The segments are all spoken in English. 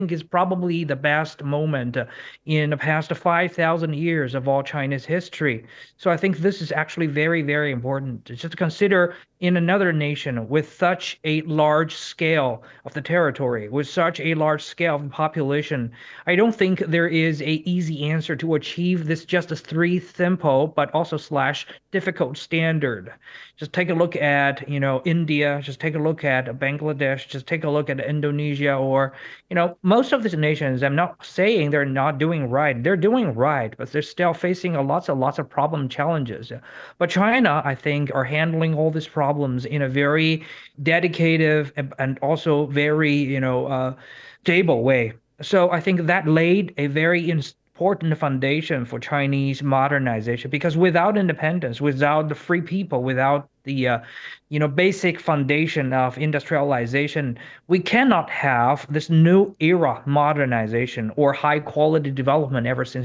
think is probably the best moment in the past 5,000 years of all China's history. So I think this is actually very, very important. Just to consider in another nation with such a large scale of the territory, with such a large scale of the population, I don't think there is a easy answer to achieve this just as three simple but also slash difficult standard. Just take a look at, India, just take a look at Bangladesh, just take a look at Indonesia, or, most of these nations, I'm not saying they're not doing right. They're doing right, but they're still facing a lots and lots of problem challenges. But China, I think, are handling all these problems in a very dedicated and also very, stable way. So I think that laid a very important foundation for Chinese modernization because without independence, without the free people, without the basic foundation of industrialization, we cannot have this new era modernization or high quality development ever since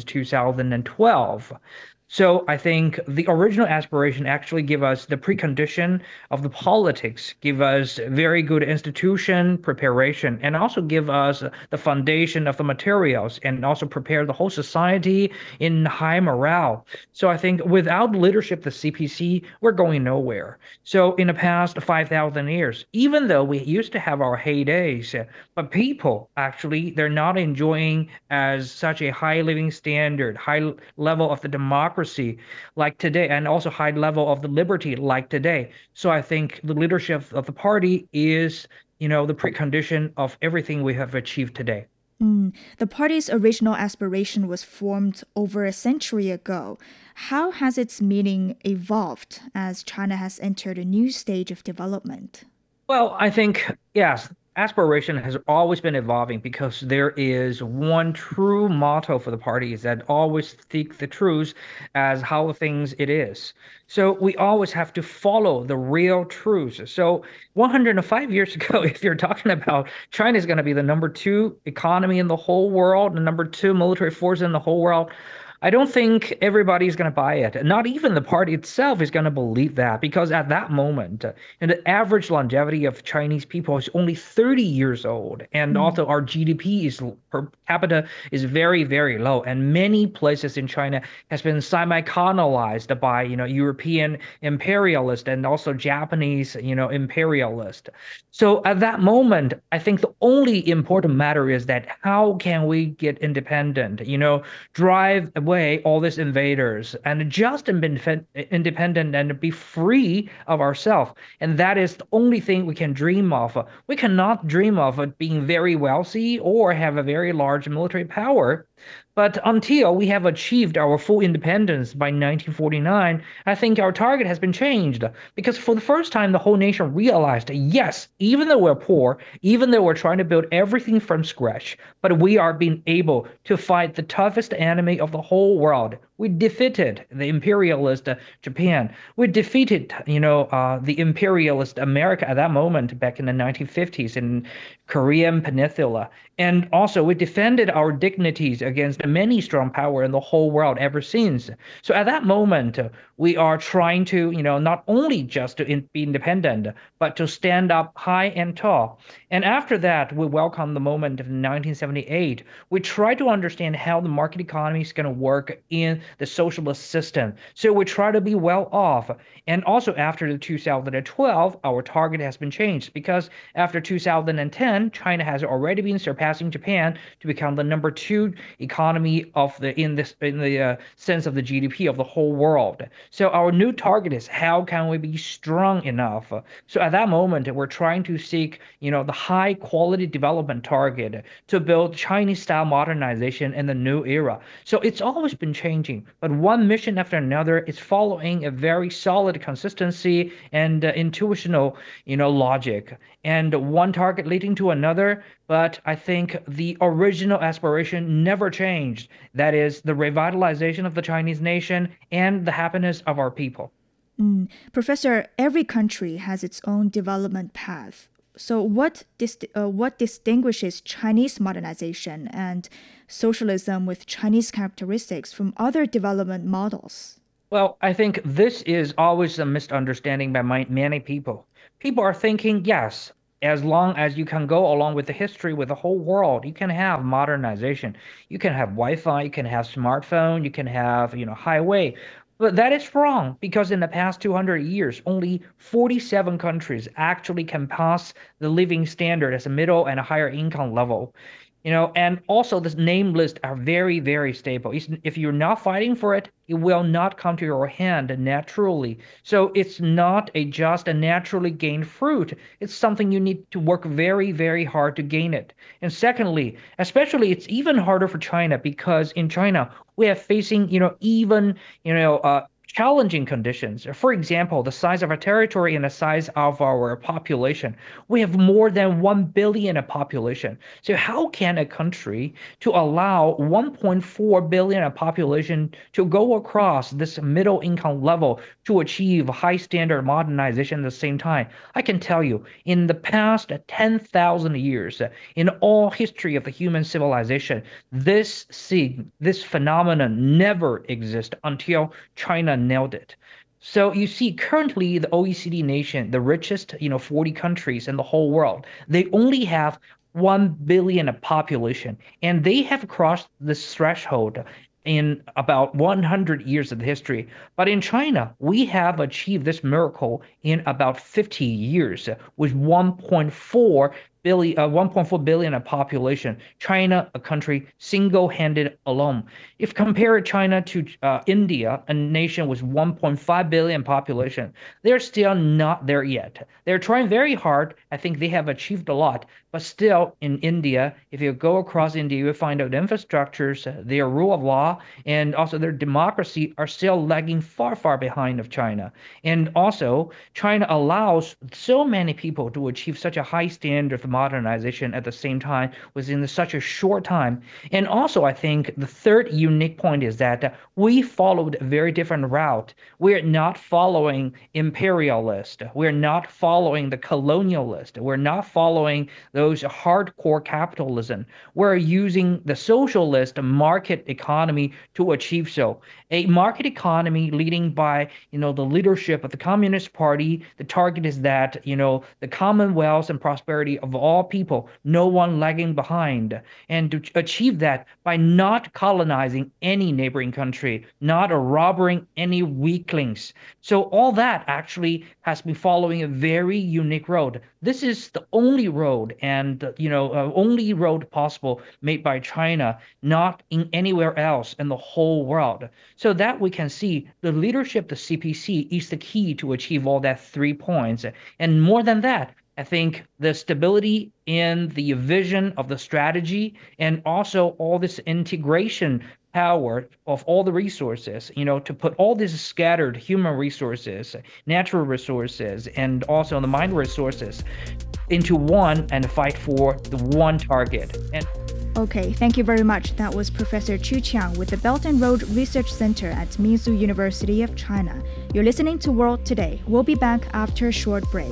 2012. So I think the original aspiration actually give us the precondition of the politics, give us very good institution preparation, and also give us the foundation of the materials, and also prepare the whole society in high morale. So I think without leadership, the CPC, we're going nowhere. So in the past 5,000 years, even though we used to have our heydays, but people actually they're not enjoying as such a high living standard, high level of the democracy like today, and also high level of the liberty like today. So I think the leadership of the party is, the precondition of everything we have achieved today. The party's original aspiration was formed over a century ago. How has its meaning evolved as China has entered a new stage of development? Well, I think, yes, aspiration has always been evolving because there is one true motto for the party is that always seek the truth as how things it is. So we always have to follow the real truth. So 105 years ago, if you're talking about China is going to be the number two economy in the whole world, the number two military force in the whole world, I don't think everybody's going to buy it. Not even the party itself is going to believe that because at that moment, and the average longevity of Chinese people is only 30 years old. And Mm. also our GDP is per capita is very, very low. And many places in China has been semi-colonized by, European imperialist and also Japanese, imperialist. So at that moment, I think the only important matter is that how can we get independent, drive away all these invaders and just independent and be free of ourselves. And that is the only thing we can dream of. We cannot dream of being very wealthy or have a very large military power. But until we have achieved our full independence by 1949, I think our target has been changed. Because for the first time, the whole nation realized yes, even though we're poor, even though we're trying to build everything from scratch, but we are being able to fight the toughest enemy of the whole world. We defeated the imperialist Japan. We defeated, the imperialist America at that moment back in the 1950s in Korean Peninsula. And also, we defended our dignities against many strong power in the whole world ever since. So at that moment, we are trying to, not only just to be independent, but to stand up high and tall. And after that, we welcome the moment of 1978. We try to understand how the market economy is going to work in the socialist system. So we try to be well off. And also after the 2012, our target has been changed because after 2010, China has already been surpassing Japan to become the number two economy of the in the sense of the GDP of the whole world. So our new target is how can we be strong enough? So at that moment, we're trying to seek, the high quality development target to build Chinese style modernization in the new era. So it's always been changing, but one mission after another is following a very solid consistency and intuitional, logic, and one target leading to another. But I think the original aspiration never changed. That is the revitalization of the Chinese nation and the happiness of our people. Professor, every country has its own development path. So, what distinguishes Chinese modernization and socialism with Chinese characteristics from other development models? Well, I think this is always a misunderstanding by many people. People are thinking, yes, as long as you can go along with the history with the whole world, you can have modernization. You can have Wi-Fi, you can have smartphone, you can have, highway. But that is wrong because in the past 200 years, only 47 countries actually can pass the living standard as a middle and a higher income level. And also this name list are very, very stable. If you're not fighting for it, it will not come to your hand naturally. So it's not just a naturally gained fruit. It's something you need to work very, very hard to gain it. And secondly, especially it's even harder for China because in China, we are facing, even, challenging conditions. For example, the size of our territory and the size of our population. We have more than 1 billion of population. So how can a country to allow 1.4 billion of population to go across this middle income level to achieve high standard modernization at the same time? I can tell you, in the past 10,000 years, in all history of the human civilization, this phenomenon never existed until China nailed it. So you see, currently the OECD nation, the richest, 40 countries in the whole world, they only have 1 billion of population, and they have crossed this threshold in about 100 years of history. But in China, we have achieved this miracle in about 50 years with 1.4 billion of population. China, a country single-handed alone. If compare China to India, a nation with 1.5 billion population, they're still not there yet. They're trying very hard. I think they have achieved a lot. But still, in India, if you go across India, you will find out infrastructures, their rule of law, and also their democracy are still lagging far, far behind of China. And also, China allows so many people to achieve such a high standard of modernization at the same time within such a short time. And also, I think the third unique point is that we followed a very different route. We're not following imperialist. We're not following the colonialist. We're not following those hardcore capitalism. We're using the socialist market economy to achieve so. A market economy leading by, the leadership of the Communist Party. The target is that, the commonwealth and prosperity of all people, no one lagging behind. And to achieve that by not colonizing any neighboring country, not robbing any weaklings. So all that actually has been following a very unique road. This is the only road and, only road possible made by China, not in anywhere else in the whole world. So that we can see the leadership of the CPC is the key to achieve all that 3 points. And more than that, I think the stability in the vision of the strategy and also all this integration power of all the resources, to put all these scattered human resources, natural resources, and also the mind resources into one and fight for the one target. And Okay, thank you very much. That was Professor Chu Qiang with the Belt and Road Research Center at Minzu University of China. You're listening to World Today. We'll be back after a short break.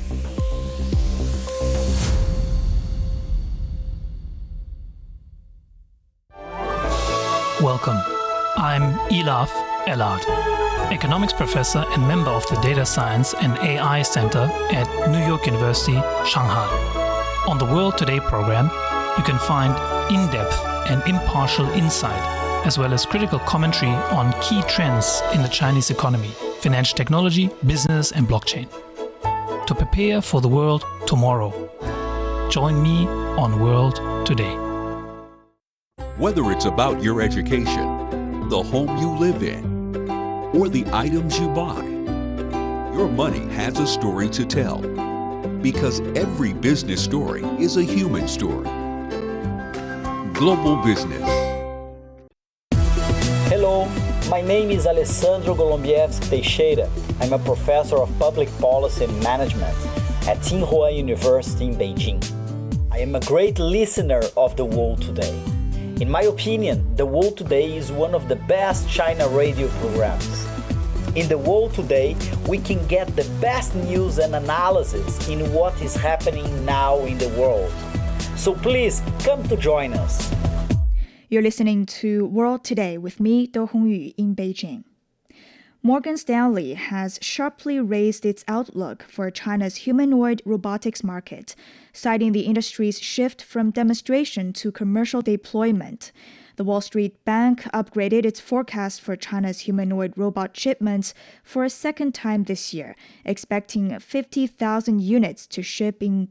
Welcome. I'm Elaf Elad, economics professor and member of the Data Science and AI Center at New York University, Shanghai. On the World Today program, you can find in-depth and impartial insight, as well as critical commentary on key trends in the Chinese economy, financial technology, business, and blockchain. To prepare for the world tomorrow, join me on World Today. Whether it's about your education, the home you live in, or the items you buy, your money has a story to tell. Because every business story is a human story. Global Business. Hello, my name is Alessandro Golombieski Teixeira. I'm a professor of public policy and management at Tsinghua University in Beijing. I am a great listener of The World Today. In my opinion, The World Today is one of the best China radio programs. In The World Today, we can get the best news and analysis in what is happening now in the world. So please come to join us. You're listening to World Today with me, Do Hongyu, in Beijing. Morgan Stanley has sharply raised its outlook for China's humanoid robotics market, citing the industry's shift from demonstration to commercial deployment. The Wall Street Bank upgraded its forecast for China's humanoid robot shipments for a second time this year, expecting 50,000 units to ship in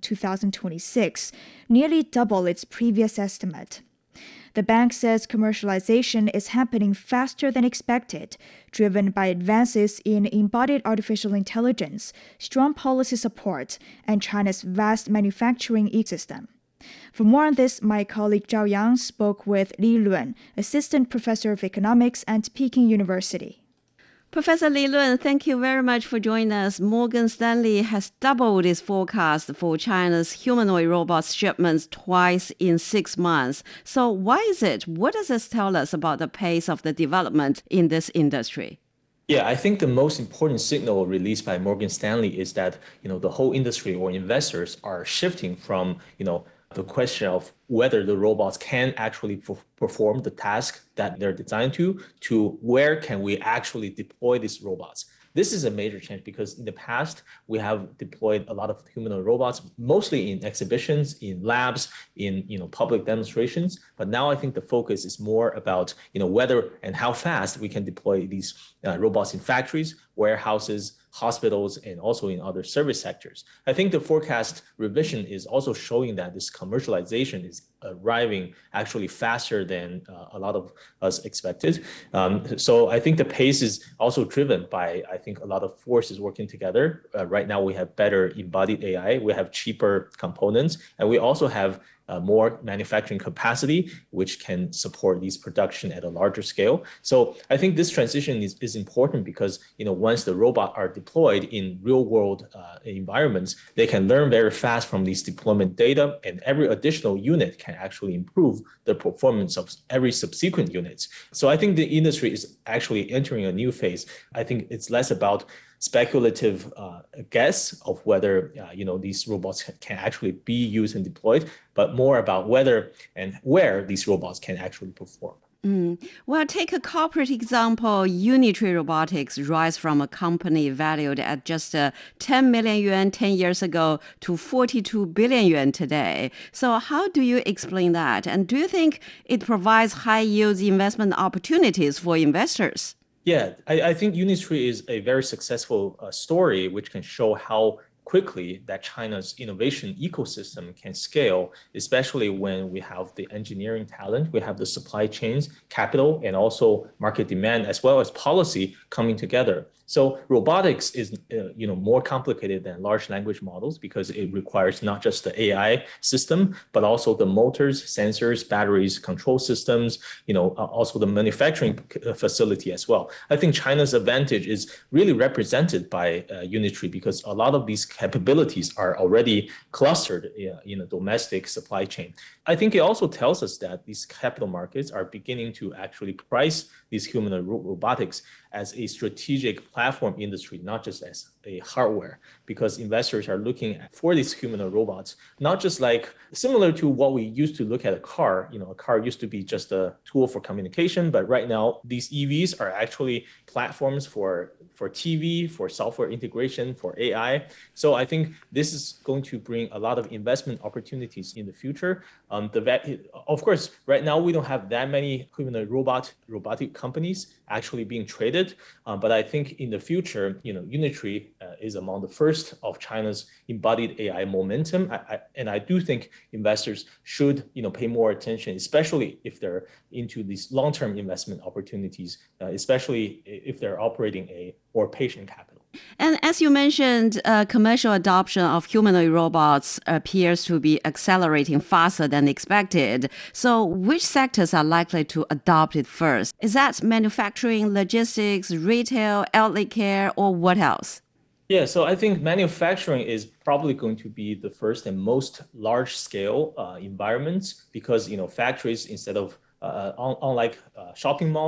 2026, nearly double its previous estimate. The bank says commercialization is happening faster than expected, driven by advances in embodied artificial intelligence, strong policy support, and China's vast manufacturing ecosystem. For more on this, my colleague Zhao Yang spoke with Li Luan, Assistant Professor of Economics at Peking University. Professor Li Luan, thank you very much for joining us. Morgan Stanley has doubled its forecast for China's humanoid robots shipments twice in 6 months. So why is it? What does this tell us about the pace of the development in this industry? Yeah, I think the most important signal released by Morgan Stanley is that, the whole industry or investors are shifting from, the question of whether the robots can actually perform the task that they're designed to where can we actually deploy these robots. This is a major change because in the past, we have deployed a lot of humanoid robots, mostly in exhibitions, in labs, in public demonstrations. But now I think the focus is more about whether and how fast we can deploy these robots in factories, warehouses, hospitals, and also in other service sectors. I think the forecast revision is also showing that this commercialization is arriving actually faster than a lot of us expected. So I think the pace is also driven by, I think, a lot of forces working together. Right now, we have better embodied AI, we have cheaper components, and we also have more manufacturing capacity, which can support these production at a larger scale. So I think this transition is important because, once the robots are deployed in real world environments, they can learn very fast from these deployment data, and every additional unit can actually improve the performance of every subsequent units. So I think the industry is actually entering a new phase. I think it's less about speculative guess of whether these robots can actually be used and deployed, but more about whether and where these robots can actually perform. Well, take a corporate example. Unitree Robotics rise from a company valued at just 10 million yuan 10 years ago to 42 billion yuan today. So how do you explain that? And do you think it provides high yields investment opportunities for investors? Yeah, I think Unitree is a very successful story, which can show how quickly that China's innovation ecosystem can scale, especially when we have the engineering talent, we have the supply chains, capital, and also market demand, as well as policy coming together. So robotics is more complicated than large language models because it requires not just the AI system, but also the motors, sensors, batteries, control systems, also the manufacturing facility as well. I think China's advantage is really represented by Unitree because a lot of these capabilities are already clustered in a domestic supply chain. I think it also tells us that these capital markets are beginning to actually price these humanoid robotics as a strategic platform industry, not just as a hardware, because investors are looking for these humanoid robots, not just like similar to what we used to look at a car. A car used to be just a tool for communication, but right now these EVs are actually platforms for TV, for software integration, for AI. So I think this is going to bring a lot of investment opportunities in the future. Of course, right now we don't have that many humanoid robotic companies actually being traded, but I think in the future, Unitree is among the first of China's embodied AI momentum, and I do think investors should pay more attention, especially if they're into these long-term investment opportunities, especially if they're operating a more patient capital. And as you mentioned, commercial adoption of humanoid robots appears to be accelerating faster than expected. So which sectors are likely to adopt it first? Is that manufacturing, logistics, retail, elderly care, or what else? Yeah, so I think manufacturing is probably going to be the first and most large-scale environments because factories, instead of unlike shopping malls,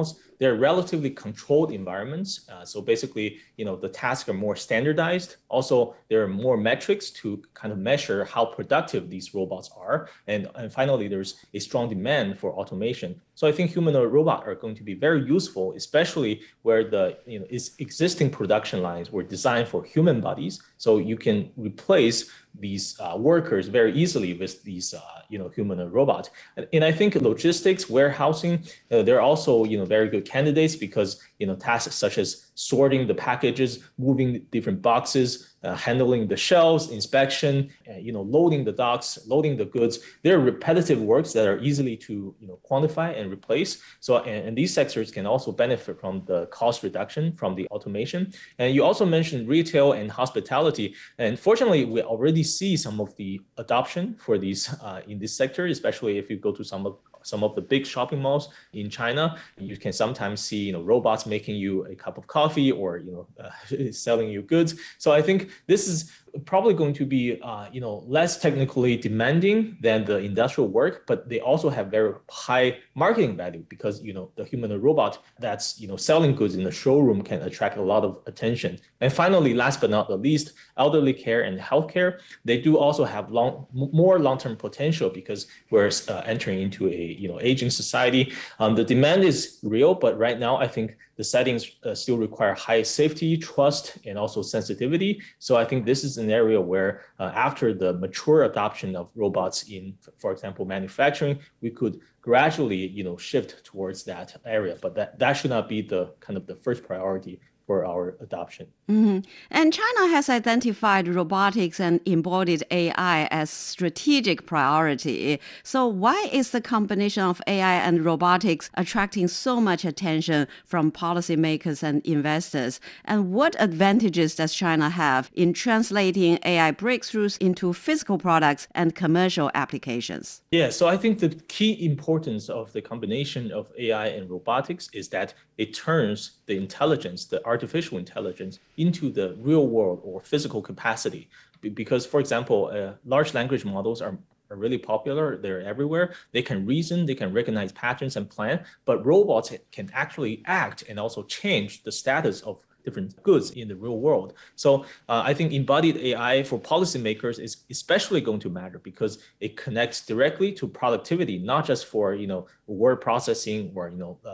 they're relatively controlled environments. So basically, the tasks are more standardized. Also, there are more metrics to kind of measure how productive these robots are. And finally, there's a strong demand for automation. So I think humanoid robots are going to be very useful, especially where the existing production lines were designed for human bodies. So you can replace these workers very easily with these humanoid robots. And I think logistics, warehousing, they're also very good candidates because tasks such as sorting the packages, moving different boxes, handling the shelves, inspection, loading the docks, loading the goods. They're repetitive works that are easily to quantify and replace. So and these sectors can also benefit from the cost reduction from the automation. And you also mentioned retail and hospitality. And fortunately, we already see some of the adoption for these in this sector, especially if you go to some of the big shopping malls in China. You can sometimes see robots making you a cup of coffee or selling you goods. So I think this is probably going to be less technically demanding than the industrial work, but they also have very high marketing value because the humanoid robot that's selling goods in the showroom can attract a lot of attention. And finally, last but not the least, elderly care and healthcare, they do also have more long-term potential because we're entering into a aging society. The demand is real, but right now I think the settings still require high safety, trust, and also sensitivity. So I think this is an area where after the mature adoption of robots in, for example, manufacturing, we could gradually shift towards that area. But that should not be the kind of the first priority for our adoption. Mm-hmm. And China has identified robotics and embodied AI as strategic priority. So why is the combination of AI and robotics attracting so much attention from policymakers and investors? And what advantages does China have in translating AI breakthroughs into physical products and commercial applications? Yeah, so I think the key importance of the combination of AI and robotics is that it turns the intelligence, the artificial intelligence, into the real world or physical capacity. Because, for example, large language models are really popular. They're everywhere. They can reason, they can recognize patterns and plan, but robots can actually act and also change the status of different goods in the real world. So I think embodied AI for policymakers is especially going to matter because it connects directly to productivity, not just for word processing or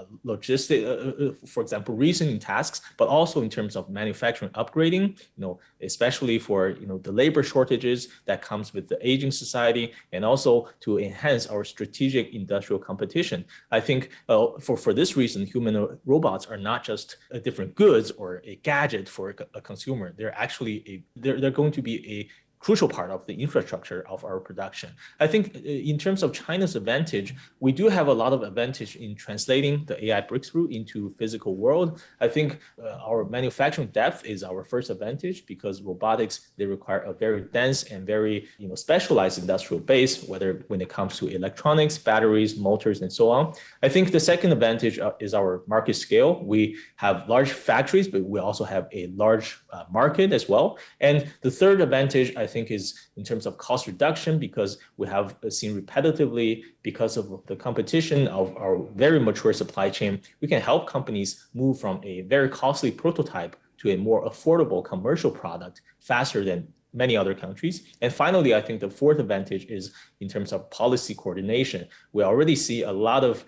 logistic, for example, reasoning tasks, but also in terms of manufacturing upgrading, especially for the labor shortages that comes with the aging society, and also to enhance our strategic industrial competition. I think for this reason, humanoid robots are not just different goods or a gadget for a consumer. They're actually they're going to be a crucial part of the infrastructure of our production. I think in terms of China's advantage, we do have a lot of advantage in translating the AI breakthrough into physical world. I think our manufacturing depth is our first advantage because robotics, they require a very dense and very specialized industrial base, whether when it comes to electronics, batteries, motors, and so on. I think the second advantage is our market scale. We have large factories, but we also have a large market as well. And the third advantage, I think, is in terms of cost reduction, because we have seen repetitively, because of the competition of our very mature supply chain, we can help companies move from a very costly prototype to a more affordable commercial product faster than many other countries. And finally, I think the fourth advantage is in terms of policy coordination. We already see a lot of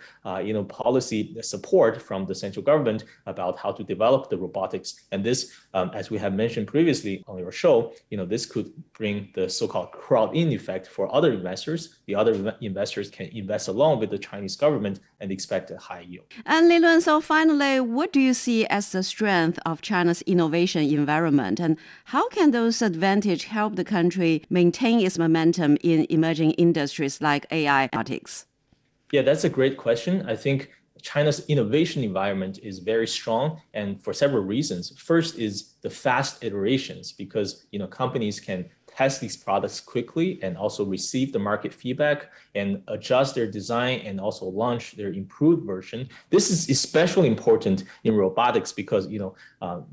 policy support from the central government about how to develop the robotics. And this, as we have mentioned previously on your show, this could bring the so-called crowd-in effect for other investors. The other investors can invest along with the Chinese government and expect a high yield. And Li Lun, so finally, what do you see as the strength of China's innovation environment, and how can those advantages help the country maintain its momentum in emerging industries like AI and robotics? Yeah, that's a great question. I think China's innovation environment is very strong, and for several reasons. First is the fast iterations, because companies can test these products quickly and also receive the market feedback and adjust their design and also launch their improved version. This is especially important in robotics because a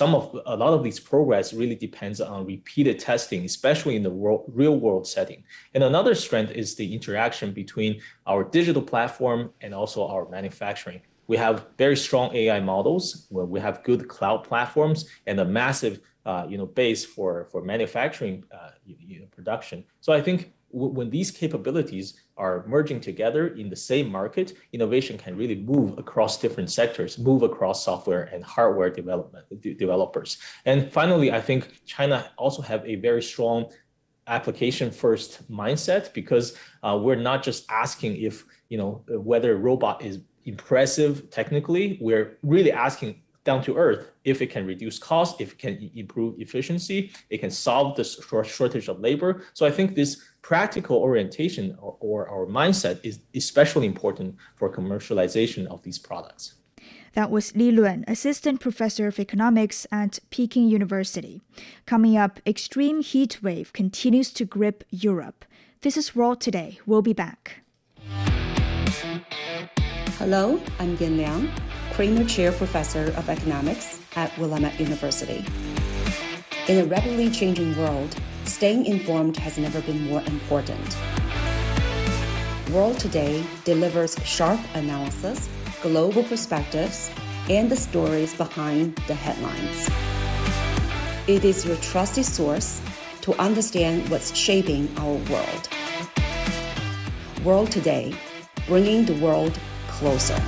lot of these progress really depends on repeated testing, especially in the real world setting. And another strength is the interaction between our digital platform and also our manufacturing. we have very strong AI models, where we have good cloud platforms and a massive base for manufacturing production. So I think when these capabilities are merging together in the same market, innovation can really move across different sectors, move across software and hardware developers. And finally, I think China also have a very strong application-first mindset, because we're not just asking if whether a robot is impressive technically. We're really asking down to earth if it can reduce cost, if it can improve efficiency, it can solve the shortage of labor. So I think this practical orientation or our mindset is especially important for commercialization of these products. That was Li Luan, Assistant Professor of Economics at Peking University. Coming up, extreme heat wave continues to grip Europe. This is World Today. We'll be back. Hello, I'm Yin Liang, Kramer Chair Professor of Economics at Willamette University. In a rapidly changing world, staying informed has never been more important. World Today delivers sharp analysis, global perspectives, and the stories behind the headlines. It is your trusted source to understand what's shaping our world. World Today, bringing the world closer.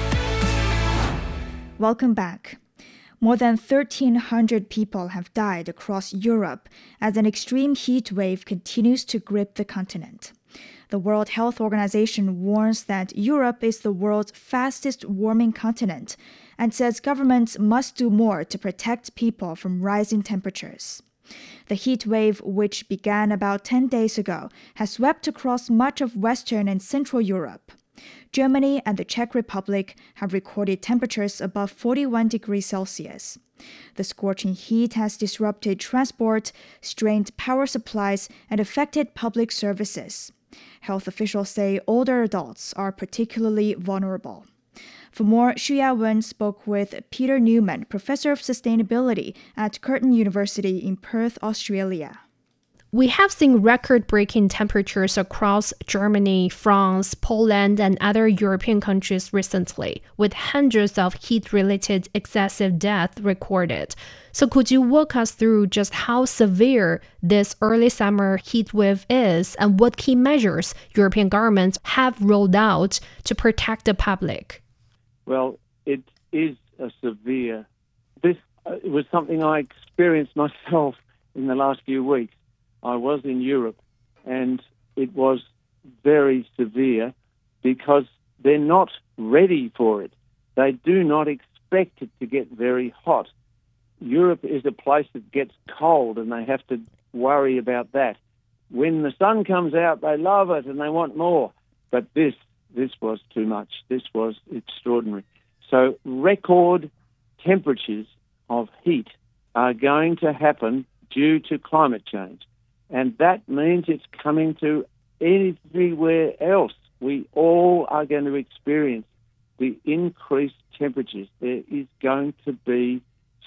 Welcome back. More than 1,300 people have died across Europe as an extreme heat wave continues to grip the continent. The World Health Organization warns that Europe is the world's fastest warming continent and says governments must do more to protect people from rising temperatures. The heat wave, which began about 10 days ago, has swept across much of Western and Central Europe. Germany and the Czech Republic have recorded temperatures above 41 degrees Celsius. The scorching heat has disrupted transport, strained power supplies, and affected public services. Health officials say older adults are particularly vulnerable. For more, Xu Yawen spoke with Peter Newman, Professor of Sustainability at Curtin University in Perth, Australia. We have seen record-breaking temperatures across Germany, France, Poland, and other European countries recently, with hundreds of heat-related excessive deaths recorded. So could you walk us through just how severe this early summer heat wave is and what key measures European governments have rolled out to protect the public? Well, it is a severe. This was something I experienced myself in the last few weeks. I was in Europe, and it was very severe because they're not ready for it. They do not expect it to get very hot. Europe is a place that gets cold, and they have to worry about that. When the sun comes out, they love it and they want more. But this was too much. This was extraordinary. So record temperatures of heat are going to happen due to climate change. And that means it's coming to everywhere else. We all are going to experience the increased temperatures. There is going to be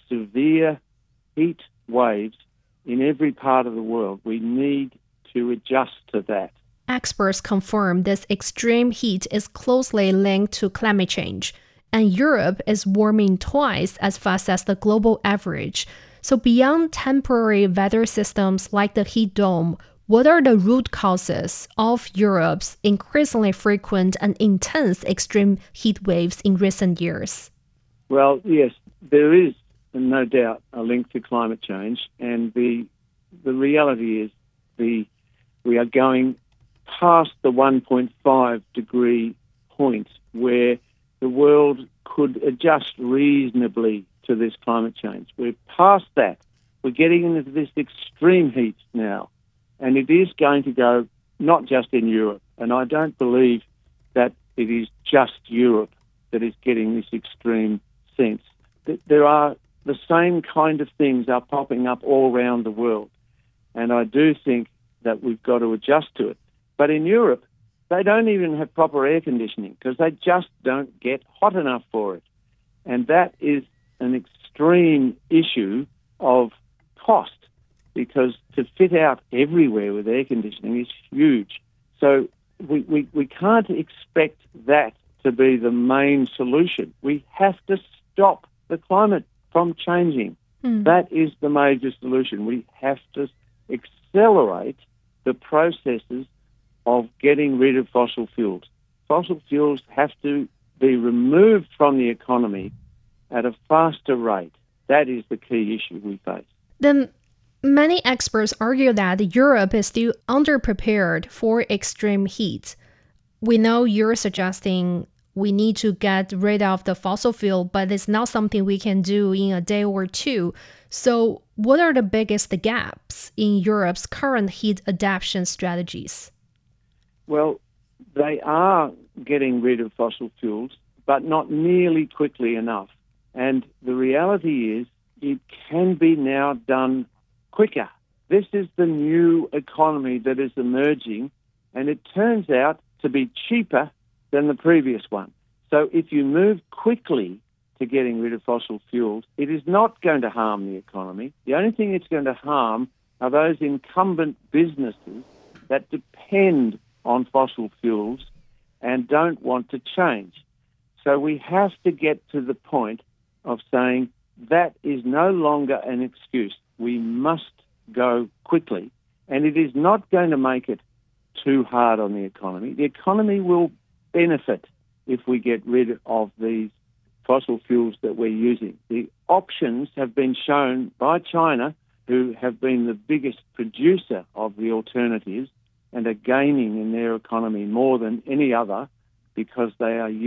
severe heat waves in every part of the world. We need to adjust to that. Experts confirm this extreme heat is closely linked to climate change, and Europe is warming twice as fast as the global average. So beyond temporary weather systems like the heat dome, what are the root causes of Europe's increasingly frequent and intense extreme heat waves in recent years? Well, yes, there is no doubt a link to climate change, and the reality is we are going past the 1.5 degree point where the world could adjust reasonably to this climate change. We're past that. We're getting into this extreme heat now, and it is going to go not just in Europe, and I don't believe that it is just Europe that is getting this extreme sense. There are the same kind of things are popping up all around the world, and I do think that we've got to adjust to it. But in Europe, they don't even have proper air conditioning because they just don't get hot enough for it. And that is an extreme issue of cost, because to fit out everywhere with air conditioning is huge. So we can't expect that to be the main solution. We have to stop the climate from changing. That is the major solution. We have to accelerate the processes of getting rid of fossil fuels. Fossil fuels have to be removed from the economy at a faster rate. That is the key issue we face. Then many experts argue that Europe is still underprepared for extreme heat. We know you're suggesting we need to get rid of the fossil fuel, but it's not something we can do in a day or two. So what are the biggest gaps in Europe's current heat adaptation strategies? Well, they are getting rid of fossil fuels, but not nearly quickly enough. And the reality is it can be now done quicker. This is the new economy that is emerging, and it turns out to be cheaper than the previous one. So if you move quickly to getting rid of fossil fuels, it is not going to harm the economy. The only thing it's going to harm are those incumbent businesses that depend on fossil fuels and don't want to change. So we have to get to the point of saying that is no longer an excuse. We must go quickly. And it is not going to make it too hard on the economy. The economy will benefit if we get rid of these fossil fuels that we're using. The options have been shown by China, who have been the biggest producer of the alternatives and are gaining in their economy more than any other because they are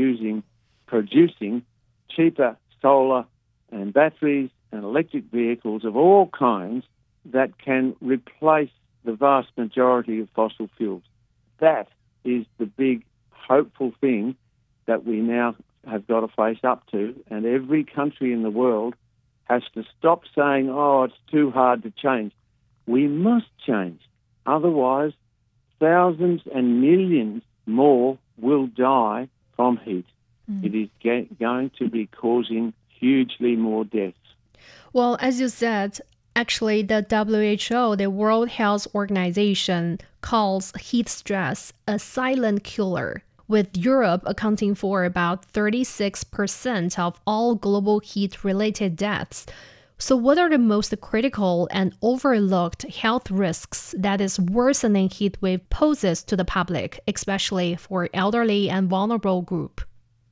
producing cheaper solar and batteries and electric vehicles of all kinds that can replace the vast majority of fossil fuels. That is the big hopeful thing that we now have got to face up to, and every country in the world has to stop saying, oh, it's too hard to change. We must change. Otherwise, thousands and millions more will die from heat. It is going to be causing hugely more deaths. Well, as you said, actually the WHO, the World Health Organization, calls heat stress a silent killer, with Europe accounting for about 36% of all global heat-related deaths. So what are the most critical and overlooked health risks that this worsening heat wave poses to the public, especially for elderly and vulnerable group?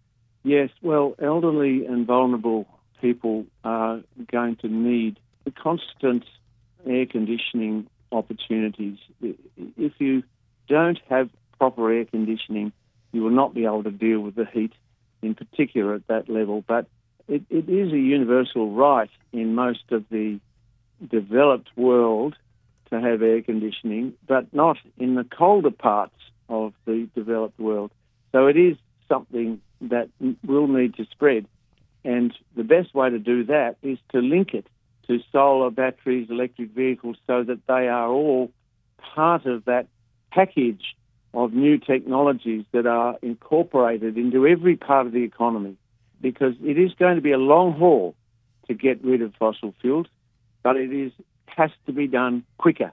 Yes, well, elderly and vulnerable people are going to need the constant air conditioning opportunities. If you don't have proper air conditioning, you will not be able to deal with the heat, in particular at that level. But it is a universal right in most of the developed world to have air conditioning, but not in the colder parts of the developed world. So it is something that will need to spread. And the best way to do that is to link it to solar, batteries, electric vehicles, so that they are all part of that package of new technologies that are incorporated into every part of the economy, because it is going to be a long haul to get rid of fossil fuels, but it has to be done quicker.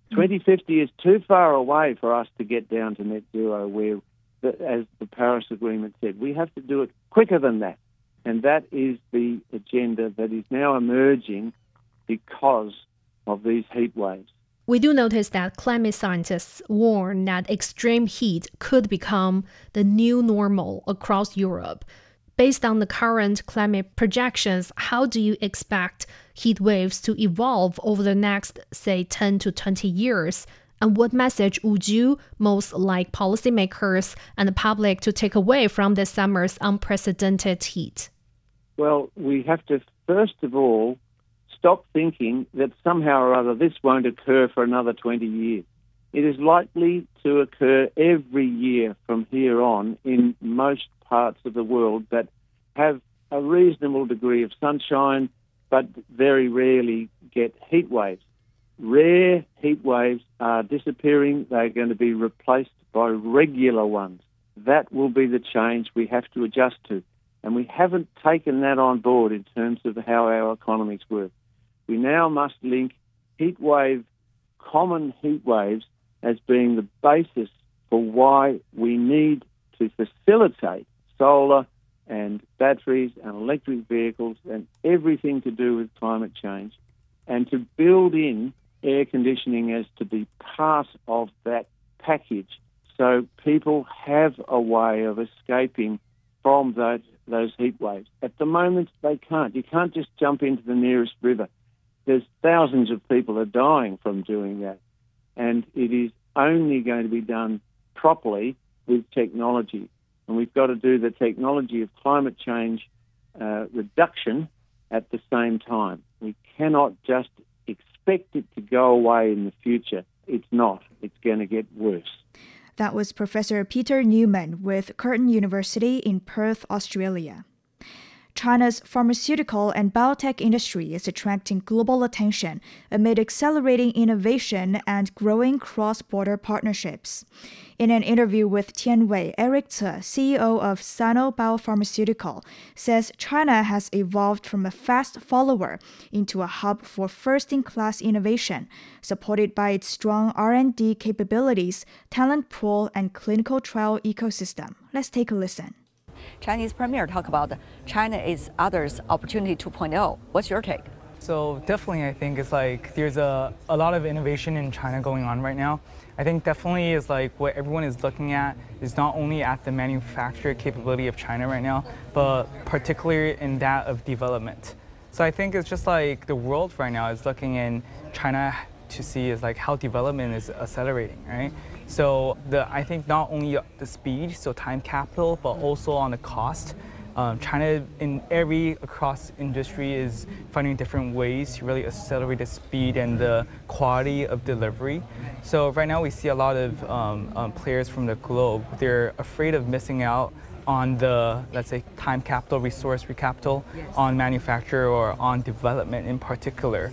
2050 is too far away for us to get down to net zero, where, as the Paris Agreement said, we have to do it quicker than that. And that is the agenda that is now emerging because of these heat waves. We do notice that climate scientists warn that extreme heat could become the new normal across Europe. Based on the current climate projections, how do you expect heat waves to evolve over the next, say, 10 to 20 years? And what message would you most like policymakers and the public to take away from this summer's unprecedented heat? Well, we have to, first of all, stop thinking that somehow or other this won't occur for another 20 years. It is likely to occur every year from here on in most parts of the world that have a reasonable degree of sunshine, but very rarely get heat waves. Rare heat waves are disappearing. They're going to be replaced by regular ones. That will be the change we have to adjust to. And we haven't taken that on board in terms of how our economies work. We now must link common heat waves as being the basis for why we need to facilitate solar and batteries and electric vehicles and everything to do with climate change, and to build in air conditioning as to be part of that package so people have a way of escaping from those heat waves. At the moment, they can't. You can't just jump into the nearest river. There's thousands of people are dying from doing that, and it is only going to be done properly with technology. And we've got to do the technology of climate change reduction at the same time. We cannot just expect it to go away in the future. It's not. It's going to get worse. That was Professor Peter Newman with Curtin University in Perth, Australia. China's pharmaceutical and biotech industry is attracting global attention amid accelerating innovation and growing cross-border partnerships. In an interview with Tianwei, Eric Ce, CEO of Sino Biopharmaceutical, says China has evolved from a fast follower into a hub for first-in-class innovation, supported by its strong R&D capabilities, talent pool, and clinical trial ecosystem. Let's take a listen. Chinese Premier talk about China is others opportunity 2.0. What's your take? So definitely I think it's like there's a lot of innovation in China going on right now. I think definitely is like what everyone is looking at is not only at the manufacturer capability of China right now, but particularly in that of development. So I think it's just like the world right now is looking in China to see is like how development is accelerating, right? So I think not only the speed, so time capital, but also on the cost. China in across industry is finding different ways to really accelerate the speed and the quality of delivery. So right now we see a lot of players from the globe. They're afraid of missing out on the, let's say, time capital, resource capital, on manufacture or on development in particular.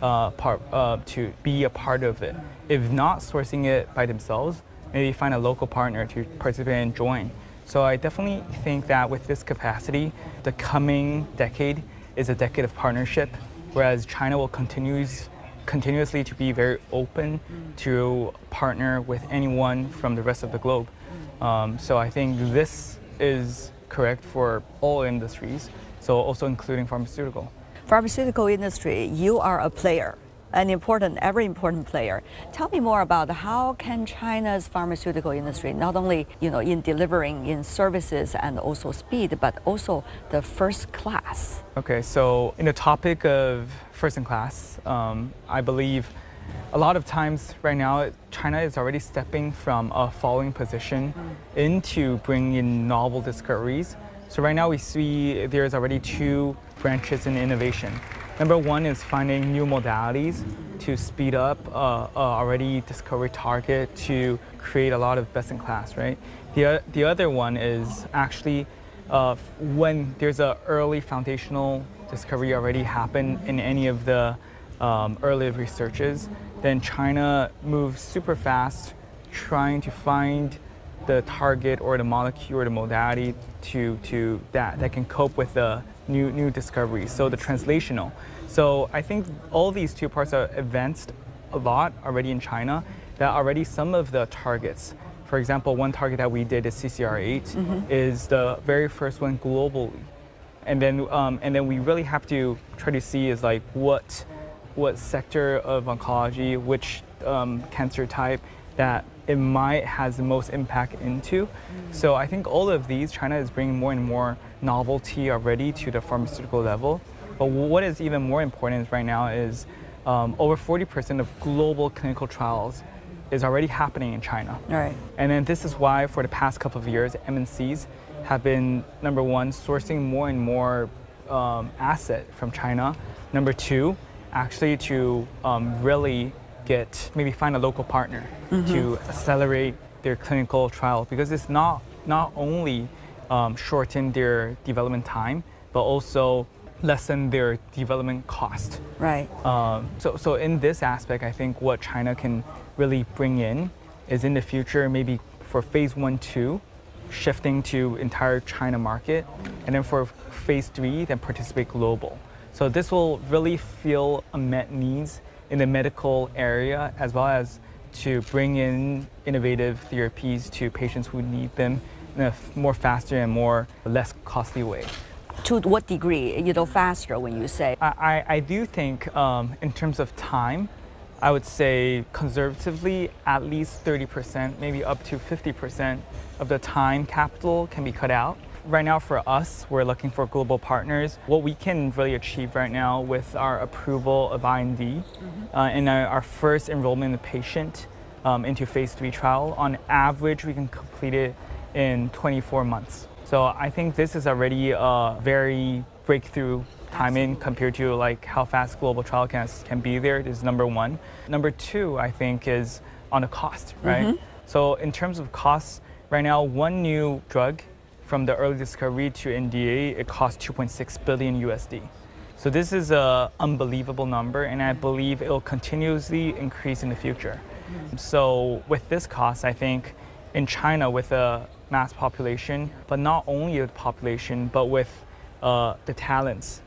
To be a part of it. If not sourcing it by themselves, maybe find a local partner to participate and join. So I definitely think that with this capacity, the coming decade is a decade of partnership, whereas China will continuously to be very open to partner with anyone from the rest of the globe. So I think this is correct for all industries, so also including pharmaceutical. Pharmaceutical industry, you are a player, very important player. Tell me more about how can China's pharmaceutical industry not only in delivering in services and also speed, but also the first class. Okay, so in the topic of first in class, I believe a lot of times right now China is already stepping from a following position into bringing in novel discoveries. So right now we see there's already two branches in innovation. Number one is finding new modalities to speed up already discovery target to create a lot of best in class, right? The other one is actually when there's an early foundational discovery already happened in any of the early researches, then China moves super fast trying to find the target or the molecule or the modality to that can cope with the new discoveries. So the translational. So I think all these two parts are advanced a lot already in China. That already some of the targets. For example, one target that we did is CCR8 is the very first one globally, and then we really have to try to see is like what sector of oncology, which cancer type that it might has the most impact into. So I think all of these, China is bringing more and more novelty already to the pharmaceutical level. But what is even more important right now is over 40% of global clinical trials is already happening in China. Right. And then this is why for the past couple of years, MNCs have been, number one, sourcing more and more asset from China. Number two, actually to really maybe find a local partner to accelerate their clinical trial, because it's not only shorten their development time, but also lessen their development cost. Right. So in this aspect, I think what China can really bring in is in the future, maybe for phase 1, 2, shifting to entire China market, and then for phase 3, then participate global. So this will really fill unmet needs in the medical area, as well as to bring in innovative therapies to patients who need them a more faster and less costly way. To what degree, faster when you say? I do think in terms of time, I would say conservatively at least 30%, maybe up to 50% of the time capital can be cut out. Right now for us, we're looking for global partners. What we can really achieve right now with our approval of IND and our first enrollment in the patient into phase 3 trial, on average we can complete it in 24 months. So I think this is already a very breakthrough timing compared to like how fast global trial can be there. This is number one. Number two, I think, is on the cost, right? So in terms of costs, right now, one new drug from the early discovery to NDA, it costs 2.6 billion USD. So this is an unbelievable number, and I believe it will continuously increase in the future. So with this cost, I think in China with a mass population, but not only the population, but with the talents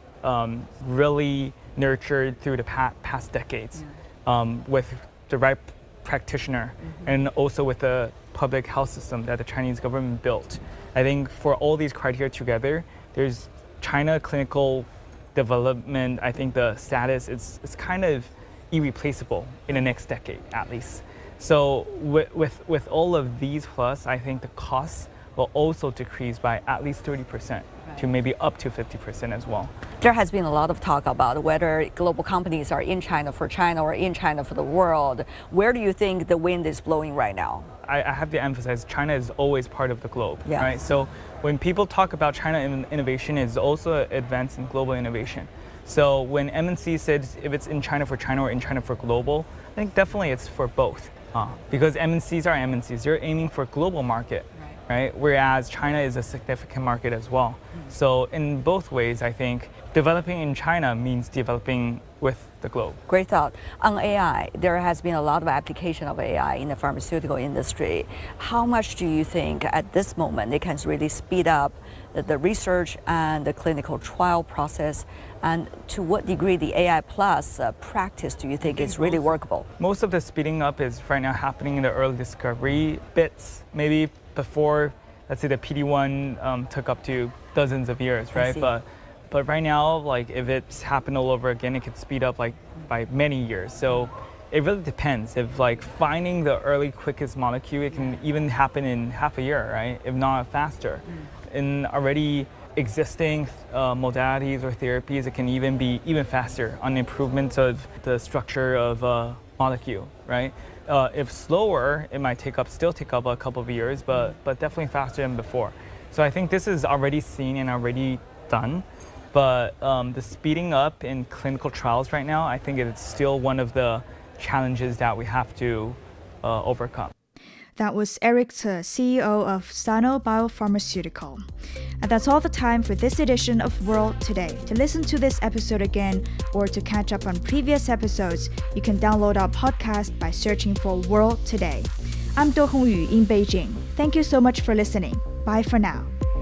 really nurtured through the past decades, with the right practitioner, and also with the public health system that the Chinese government built. I think for all these criteria together, there's China clinical development. I think the status is kind of irreplaceable in the next decade at least. So with all of these plus, I think the costs will also decrease by at least 30% to maybe up to 50% as well. There has been a lot of talk about whether global companies are in China for China or in China for the world. Where do you think the wind is blowing right now? I have to emphasize China is always part of the globe, yes. right? So when people talk about China innovation, it's also advancing global innovation. So when MNC said if it's in China for China or in China for global, I think definitely it's for both. Because MNCs are MNCs, they're aiming for global market, right? Whereas China is a significant market as well. So in both ways, I think developing in China means developing with the globe. Great thought. On AI, there has been a lot of application of AI in the pharmaceutical industry. How much do you think at this moment it can really speed up the research and the clinical trial process? And to what degree the AI plus practice do you think is really workable? Most of the speeding up is right now happening in the early discovery bits. Maybe before, let's say the PD-1 took up to dozens of years, right? But right now, like if it's happened all over again, it could speed up like by many years. So it really depends. If like finding the early quickest molecule, it can even happen in half a year, right? If not faster. In already existing modalities or therapies, it can even be even faster on improvements of the structure of a molecule, right? If slower, it might still take up a couple of years, but definitely faster than before. So I think this is already seen and already done. But the speeding up in clinical trials right now, I think it's still one of the challenges that we have to overcome. That was Eric Tse, CEO of Sino Biopharmaceutical. And that's all the time for this edition of World Today. To listen to this episode again or to catch up on previous episodes, you can download our podcast by searching for World Today. I'm Do Hongyu in Beijing. Thank you so much for listening. Bye for now.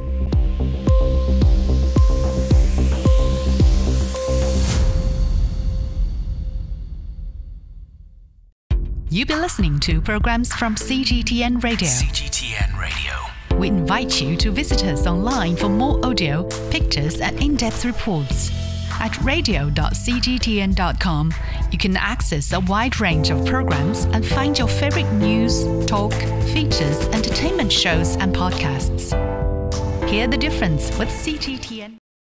You've been listening to programs from CGTN Radio. CGTN Radio. We invite you to visit us online for more audio, pictures, and in-depth reports. At radio.cgtn.com, you can access a wide range of programs and find your favorite news, talk, features, entertainment shows, and podcasts. Hear the difference with CGTN.